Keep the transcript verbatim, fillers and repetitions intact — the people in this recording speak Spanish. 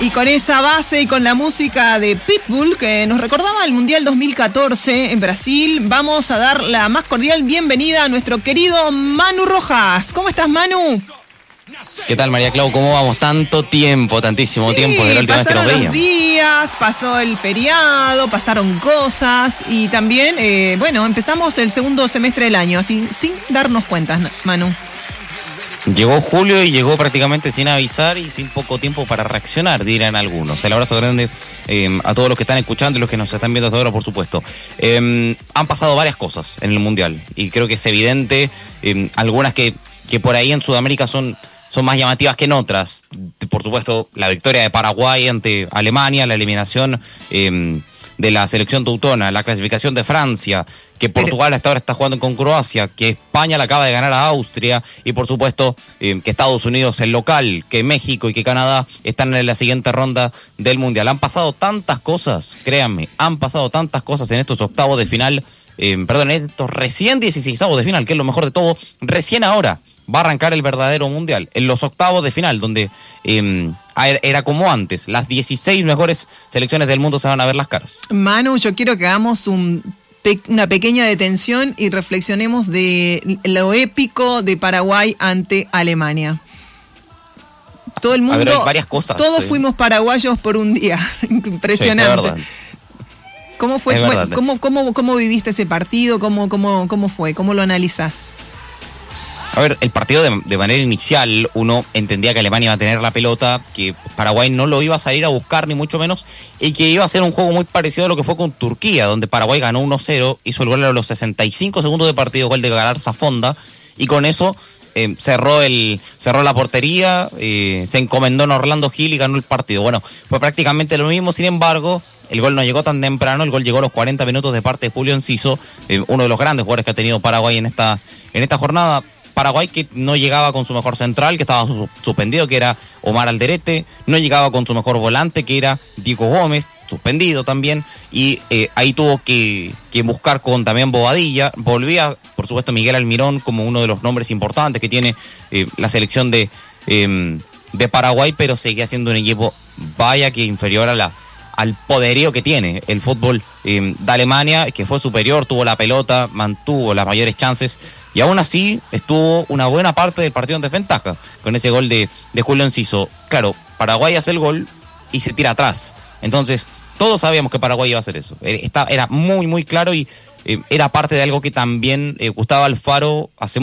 Y con esa base y con la música de Pitbull que nos recordaba el Mundial dos mil catorce en Brasil, vamos a dar la más cordial bienvenida a nuestro querido Manu Rojas. ¿Cómo estás, Manu? ¿Qué tal, María Clau? ¿Cómo vamos? Tanto tiempo, tantísimo Sí, tiempo de la última vez que nos veíamos. Pasaron los días, pasó el feriado, pasaron cosas y también, eh, bueno, empezamos el segundo semestre del año, así sin darnos cuenta, Manu. Llegó julio y llegó prácticamente sin avisar y sin poco tiempo para reaccionar, dirán algunos. El abrazo grande eh, a todos los que están escuchando y los que nos están viendo hasta ahora, por supuesto. Eh, han pasado varias cosas en el Mundial y creo que es evidente, eh, algunas que, que por ahí en Sudamérica son, son más llamativas que en otras. Por supuesto, la victoria de Paraguay ante Alemania, la eliminación eh, de la selección teutona, la clasificación de Francia, que Portugal hasta ahora está jugando con Croacia, que España le acaba de ganar a Austria y por supuesto eh, que Estados Unidos es local, que México y que Canadá están en la siguiente ronda del Mundial. Han pasado tantas cosas, créanme, han pasado tantas cosas en estos octavos de final, eh, perdón, en estos recién dieciseisavos de final, que es lo mejor de todo, recién ahora va a arrancar el verdadero Mundial, en los octavos de final, donde eh, era como antes, las dieciséis mejores selecciones del mundo se van a ver las caras. Manu, yo quiero que hagamos un, una pequeña detención y reflexionemos de lo épico de Paraguay ante Alemania. Todo el mundo, a ver, hay varias cosas, todos sí. fuimos paraguayos por un día, impresionante. Sí, ¿Cómo fue? Bueno, ¿cómo, cómo, ¿Cómo viviste ese partido? ¿Cómo, cómo, cómo fue? ¿Cómo lo analizás? A ver, el partido de, de manera inicial, uno entendía que Alemania iba a tener la pelota, que Paraguay no lo iba a salir a buscar, ni mucho menos, y que iba a ser un juego muy parecido a lo que fue con Turquía, donde Paraguay ganó uno cero, hizo el gol a los sesenta y cinco segundos de partido, gol de Galarza Fonda, y con eso eh, cerró el cerró la portería, eh, se encomendó en Orlando Gil y ganó el partido. Bueno, fue prácticamente lo mismo, sin embargo, el gol no llegó tan temprano, el gol llegó a los cuarenta minutos de parte de Julio Enciso, eh, uno de los grandes jugadores que ha tenido Paraguay en esta, en esta jornada. Paraguay que no llegaba con su mejor central, que estaba suspendido, que era Omar Alderete, no llegaba con su mejor volante, que era Diego Gómez, suspendido también, y eh, ahí tuvo que, que buscar con también Bobadilla. Volvía, por supuesto, Miguel Almirón como uno de los nombres importantes que tiene eh, la selección de, eh, de Paraguay, pero seguía siendo un equipo, vaya que inferior a la al poderío que tiene el fútbol eh, de Alemania, que fue superior, tuvo la pelota, mantuvo las mayores chances y aún así estuvo una buena parte del partido en desventaja con ese gol de, de Julio Enciso. Claro, Paraguay hace el gol y se tira atrás, entonces todos sabíamos que Paraguay iba a hacer eso, era, era muy muy claro y eh, era parte de algo que también eh, Gustavo Alfaro hace